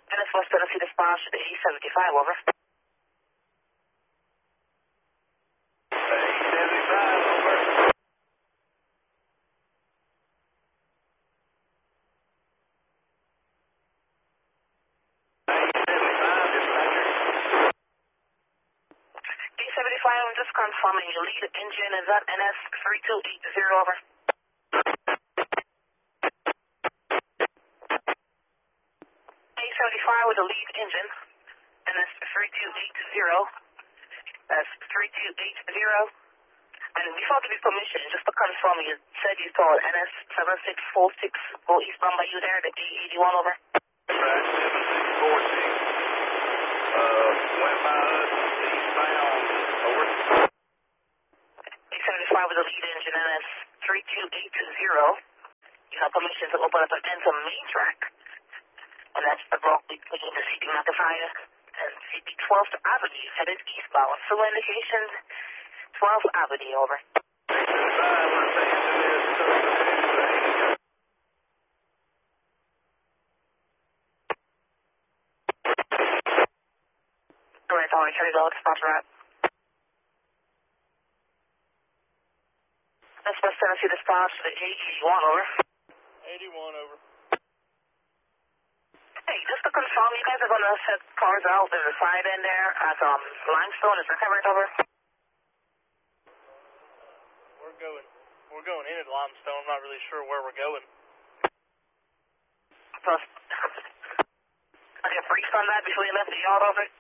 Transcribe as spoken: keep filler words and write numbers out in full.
N S West Tennessee dispatch to A seventy-five, over. A seventy-five, over. A seventy-five, I'm just confirming your lead engine is at N S three two eight zero, over. A seventy-five with the lead engine, N S three two eight zero. That's three two eight zero. And before I give you permission, just to confirm, you said you saw N S seven six four six go eastbound by you there, the A eighty-one, over. Right, seven six four six. Uh, went by us eastbound, over. A seventy-five with the lead engine, N S three two eight zero. You have permission to open up and enter main track. And that's the block between the C P Magnifier and C P twelfth Avenue, headed eastbound. So indications, twelfth Avenue, over. seventy-five, we're taking to this, uh, Alright, alright, here we go, spot right. That's West Tennessee dispatch to the A eighty-one, over. eighty-one, over. Hey, just to confirm, you guys are going to set cars out in the side end there at um, Limestone, is that correct, over? We're going, we're going in at Limestone. I'm not really sure where we're going. Plus, I get briefed on that before you left the yard, over?